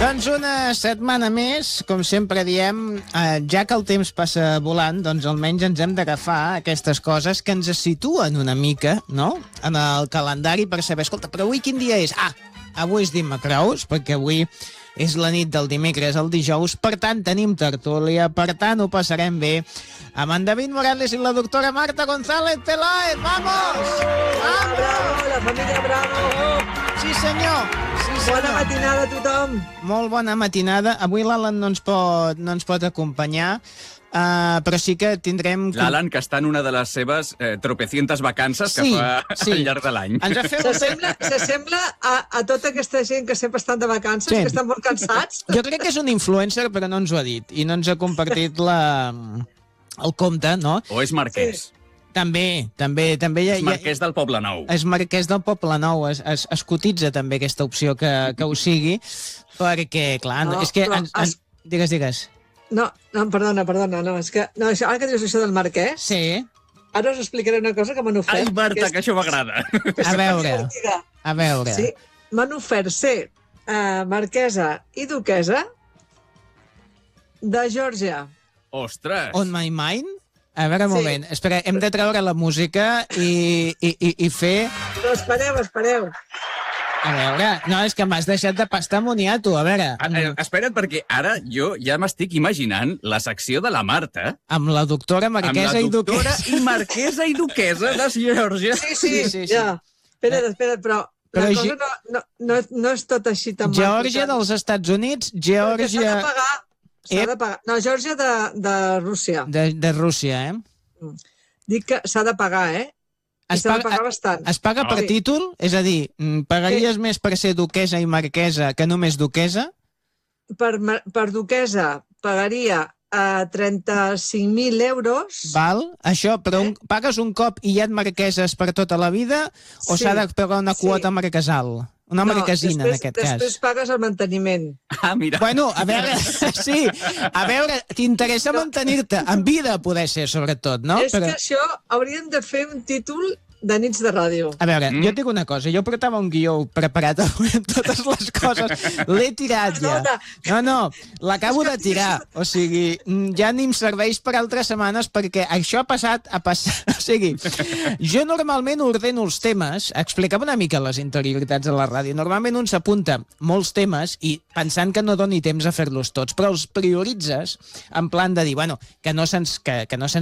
Doncs una setmana més, com sempre diem, ja que el temps passa volant, doncs almenys ens hem d'agafar aquestes coses que ens situen una mica, no?, en el calendari per saber, escolta, però avui quin dia és? Avui és dimecres, perquè avui és la nit del dimecres al dijous, per tant tenim tertúlia, per tant ho passarem bé amb en David Morales i la doctora Marta González Peláez. ¡Vamos! ¡Vamos! Bravo, la família Bravo! Sí, senyor! Sí, senyor. Bona matinada a tothom! Molt bona matinada. Avui l'Alan no ens pot acompanyar, però sí que tindrem... L'Alan, que està en una de les seves tropecientes vacances que fa al llarg de l'any. S'assembla a tota aquesta gent que sempre estan de vacances, que estan molt cansats. Jo crec que és un influencer, però no ens ho ha dit, i no ens ha compartit el compte, no? O és marquès. Sí. També. És marquès del Poble Nou. És marquès del Poble Nou. Es cotitza també aquesta opció que ho sigui, perquè, clar, és que... Digues. No, perdona, no, és que... No, ara que dius això del marquès... Sí. Ara us explicaré una cosa que m'han ofert. Ai, Marta, que això m'agrada. A veure. Sí, m'han ofert ser marquesa i duquesa de Geòrgia. Ostres! On my mind? A veure, un moment. Espera, hem de treure la música i fer... No, espereu. A veure, no, és que m'has deixat de pastar moniato, a veure. Espera't, perquè ara jo ja m'estic imaginant la secció de la Marta... Amb la doctora marquesa i duquesa. Amb la doctora i marquesa i duquesa de Geòrgia. Sí. Ja. Espera't, però la cosa no és tot així tan... Geòrgia dels Estats Units, Geòrgia... S'ha de pagar. No, Geòrgia de Rússia. De Rússia, Dic que s'ha de pagar, I s'ha de pagar bastant. Es paga per títol? És a dir, pagaries més per ser duquesa i marquesa que només duquesa? Per duquesa pagaria 35.000 euros. Val, això, però pagues un cop i ja et marqueses per tota la vida o s'ha de pagar una quota marquesal? Una marquesina, en aquest cas. Després pagues el manteniment. Mira. Bueno, a veure, sí. A veure, t'interessa mantenir-te en vida, poder ser, sobretot, no? És que això hauríem de fer un títol de nits de ràdio. A veure, jo et dic una cosa. Jo portava un guió preparat avui amb totes les coses. L'he tirat ja. No, l'acabo de tirar. O sigui, ja ni em serveix per altres setmanes perquè això ha passat. O sigui, jo normalment ordeno els temes, explicava una mica les interioritats de la ràdio. Normalment un s'apunta molts temes i pensant que no doni temps a fer-los tots, però els prioritzes en plan de dir, bueno, que no se'ns